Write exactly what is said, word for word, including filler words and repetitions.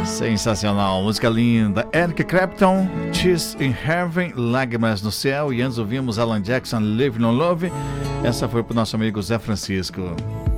Sensacional, música linda. Eric Clapton, Tears in Heaven, Lágrimas no Céu. E antes ouvimos Alan Jackson, Live No Love. Essa foi pro nosso amigo Zé Francisco.